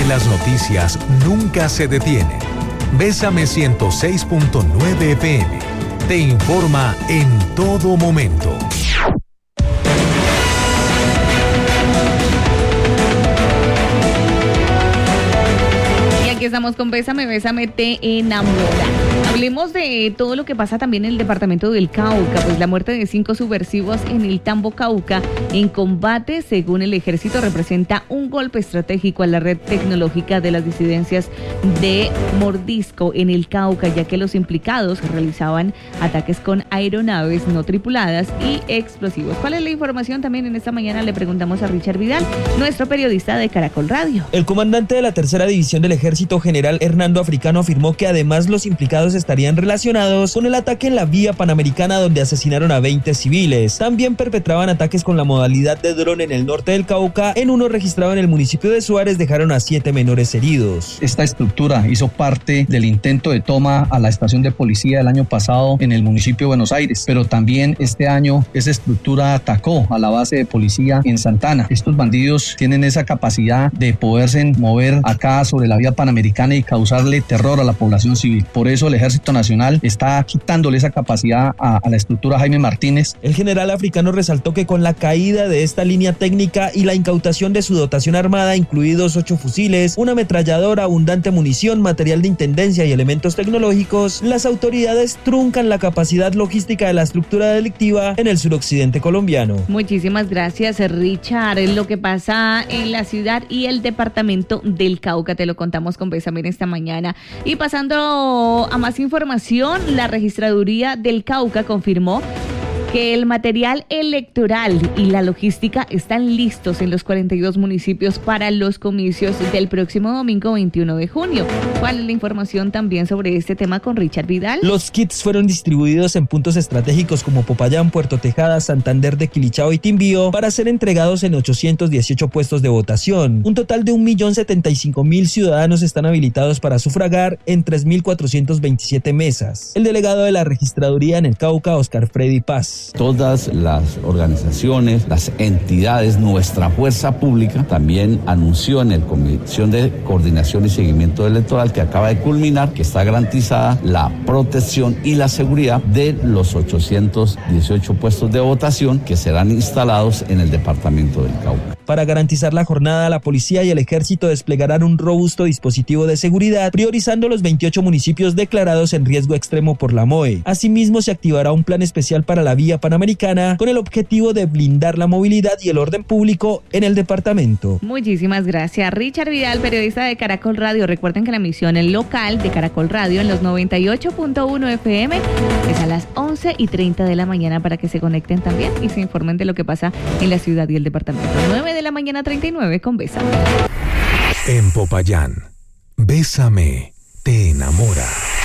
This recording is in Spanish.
las noticias nunca se detienen. Bésame 106.9 FM. Te informa en todo momento. Aquí estamos con Bésame, Bésame, te enamora. Hablemos de todo lo que pasa también en el departamento del Cauca, pues la muerte de 5 subversivos en el Tambo Cauca en combate, según el ejército, representa un golpe estratégico a la red tecnológica de las disidencias de Mordisco en el Cauca, ya que los implicados realizaban ataques con aeronaves no tripuladas y explosivos. ¿Cuál es la información? También en esta mañana le preguntamos a Richard Vidal, nuestro periodista de Caracol Radio. El comandante de la tercera división del ejército, general Hernando Africano, afirmó que además los implicados estarían relacionados con el ataque en la vía panamericana donde asesinaron a 20 civiles. También perpetraban ataques con la modalidad de dron en el norte del Cauca. En uno registrado en el municipio de Suárez dejaron a 7 menores heridos. Esta estructura hizo parte del intento de toma a la estación de policía el año pasado en el municipio de Buenos Aires, pero también este año esa estructura atacó a la base de policía en Santana. Estos bandidos tienen esa capacidad de poderse mover acá sobre la vía panamericana y causarle terror a la población civil. Por eso el Ejército Nacional está quitándole esa capacidad a la estructura Jaime Martínez. El general Africano resaltó que con la caída de esta línea técnica y la incautación de su dotación armada, incluidos 8 fusiles, una ametralladora, abundante munición, material de intendencia y elementos tecnológicos, las autoridades truncan la capacidad logística de la estructura delictiva en el suroccidente colombiano. Muchísimas gracias, Richard. Lo que pasa en la ciudad y el departamento del Cauca te lo contamos con Bésame esta mañana. Y pasando a más información, la Registraduría del Cauca confirmó que el material electoral y la logística están listos en los 42 municipios para los comicios del próximo domingo 21 de junio. ¿Cuál es la información también sobre este tema con Richard Vidal? Los kits fueron distribuidos en puntos estratégicos como Popayán, Puerto Tejada, Santander de Quilichao y Timbío para ser entregados en 818 puestos de votación. Un total de 1.075.000 ciudadanos están habilitados para sufragar en 3.427 mesas. El delegado de la Registraduría en el Cauca, Oscar Freddy Paz. Todas las organizaciones, las entidades, nuestra fuerza pública también anunció en el Comisión de Coordinación y Seguimiento Electoral que acaba de culminar que está garantizada la protección y la seguridad de los 818 puestos de votación que serán instalados en el departamento del Cauca. Para garantizar la jornada, la policía y el ejército desplegarán un robusto dispositivo de seguridad, priorizando los 28 municipios declarados en riesgo extremo por la MOE. Asimismo, se activará un plan especial para la vía panamericana con el objetivo de blindar la movilidad y el orden público en el departamento. Muchísimas gracias, Richard Vidal, periodista de Caracol Radio. Recuerden que la emisión en local de Caracol Radio en los 98.1 FM es a las 11:30 de la mañana para que se conecten también y se informen de lo que pasa en la ciudad y el departamento. 9:39 con Bésame. En Popayán, Bésame, te enamora.